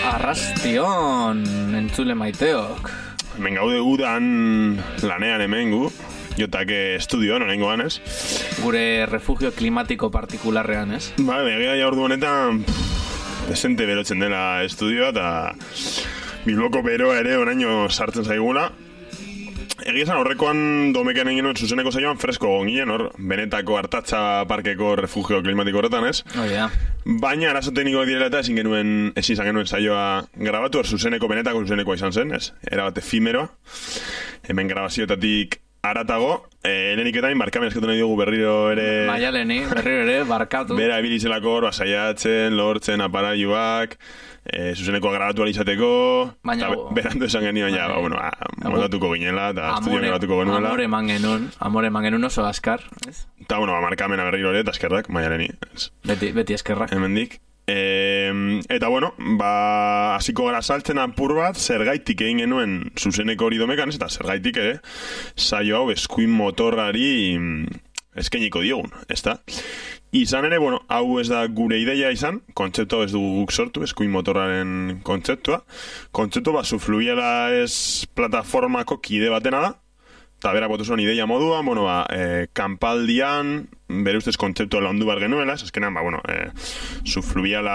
Arrastion, entzule maiteok. Hemen gaude udan lanean hemen gu, jotake estudioan, honengo ganez. Gure refugio klimatiko partikularrean, ez? Ba, begia ja ordu honetan, desente berotzen dela estudioa, eta Bilboko beroa ere oraino sartzen zaigula. Egia esan horrekoan domekean egin zuzeneko saioan fresko ginen, hor, benetako Artatza parkeko refugio klimatiko horretan, ez? Oh, yeah. Baina arazo teknikoak direla eta ezin izan genuen saioa grabatu, hor benetako zuzenekoa izan zen, ez? Era bat efímeroa, hemen grabazioetatik aratago, lehenik eta barkamen eskatu nahi dugu berriro ere... Maialeni, berriro ere, barkatu. Bera ebilizelako hor, basaiatzen, lortzen, aparaiuak, zuzeneko grabatu alizateko, eta berandu esan genioan ja, moldatuko ginela, eta estudioan grabatuko genuela. Amore eman genuen oso askar, ez? Eta, barkamena berriro ere, eta eskerrak, Maialeni. Beti eskerrak. Hemendik. Eta hasiko gara saltzen apur bat, zergaitik egin genuen zuzeneko hori domekan, eta zergaitik ere, saio hau eskuin motorrari eskainiko diogun, ezta? Izan ere, hau ez da gure ideia izan, kontzeptua ez dugu guk sortu, eskuin motorraren kontzeptua. Kontzeptua Zufluviala ez plataformako kide batena da, eta berak botu zuen ideia moduan, kanpaldian, bere ustez kontzeptua landu bar genuela, azkenan, Zufluviala